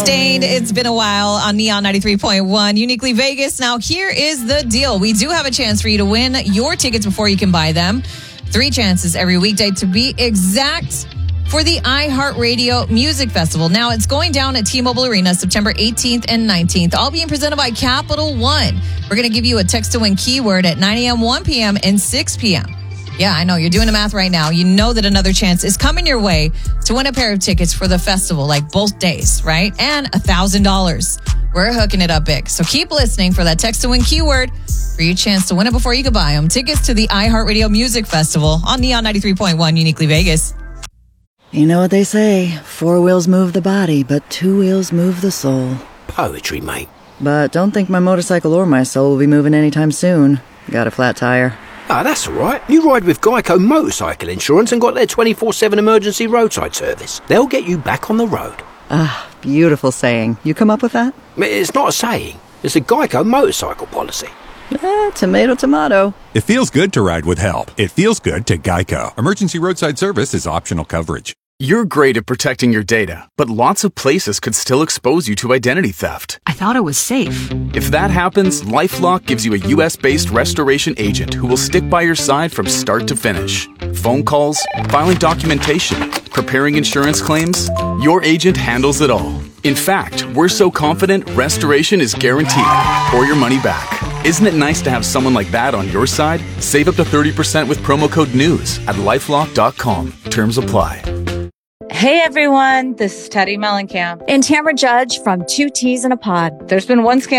Stained, it's been a while on Neon 93.1, Uniquely Vegas. Now, here is the deal. We do have a chance for you to win your tickets before you can buy them. 3 chances every weekday to be exact for the iHeartRadio Music Festival. Now, it's going down at T-Mobile Arena September 18th and 19th, all being presented by Capital One. We're going to give you a text-to-win keyword at 9 a.m., 1 p.m., and 6 p.m. Yeah, I know. You're doing the math right now. You know that another chance is coming your way to win a pair of tickets for the festival, like both days, right? And $1,000. We're hooking it up big. So keep listening for that text-to-win keyword for your chance to win it before you can buy them. Tickets to the iHeartRadio Music Festival on Neon 93.1, Uniquely Vegas. You know what they say, 4 wheels move the body, but 2 wheels move the soul. Poetry, mate. But don't think my motorcycle or my soul will be moving anytime soon. Got a flat tire. Ah, that's all right. You ride with Geico Motorcycle Insurance and got their 24/7 emergency roadside service. They'll get you back on the road. Ah, beautiful saying. You come up with that? It's not a saying. It's a Geico motorcycle policy. Tomato, tomato. It feels good to ride with help. It feels good to Geico. Emergency roadside service is optional coverage. You're great at protecting your data, but lots of places could still expose you to identity theft. I thought it was safe. If that happens, LifeLock gives you a U.S.-based restoration agent who will stick by your side from start to finish. Phone calls, filing documentation, preparing insurance claims, your agent handles it all. In fact, we're so confident restoration is guaranteed or your money back. Isn't it nice to have someone like that on your side? Save up to 30% with promo code NEWS at LifeLock.com. Terms apply. Hey everyone, this is Teddy Mellencamp and Tamara Judge from Two Teas in a Pod. There's been one scandal